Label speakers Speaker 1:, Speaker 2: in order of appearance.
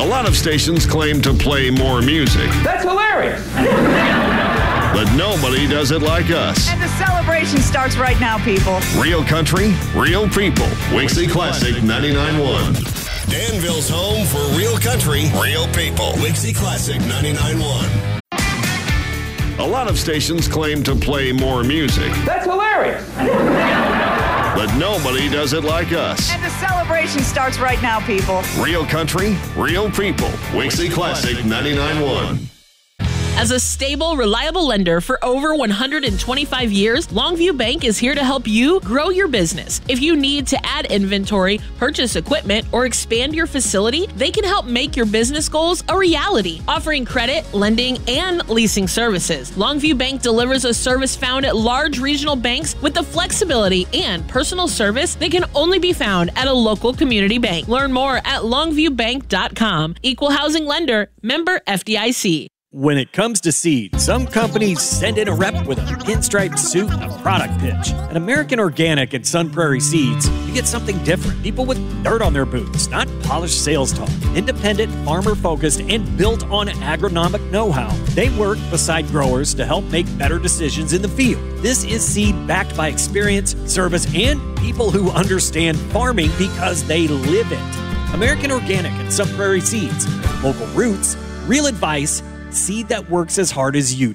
Speaker 1: A lot of stations claim to play more music.
Speaker 2: That's hilarious.
Speaker 1: But nobody does it like us.
Speaker 3: And the celebration starts right now, people.
Speaker 1: Real country, real people. Wixie Classic 99.1. Danville's home for real country, real people. Wixie Classic 99.1. A lot of stations claim to play more music.
Speaker 2: That's hilarious.
Speaker 1: But nobody does it like us.
Speaker 3: And the celebration starts right now, people.
Speaker 1: Real country, real people. Wixie Classic 99.1.
Speaker 4: As a stable, reliable lender for over 125 years, Longview Bank is here to help you grow your business. If you need to add inventory, purchase equipment, or expand your facility, they can help make your business goals a reality, offering credit, lending, and leasing services. Longview Bank delivers a service found at large regional banks with the flexibility and personal service that can only be found at a local community bank. Learn more at longviewbank.com. Equal housing lender, member FDIC.
Speaker 5: When it comes to seed, some companies send in a rep with a pinstripe suit and a product pitch. At American Organic and Sun Prairie Seeds, you get something different. People with dirt on their boots, not polished sales talk. Independent, farmer-focused, and built on agronomic know-how. They work beside growers to help make better decisions in the field. This is seed backed by experience, service, and people who understand farming because they live it. American Organic and Sun Prairie Seeds. Local roots, real advice, seed that works as hard as you.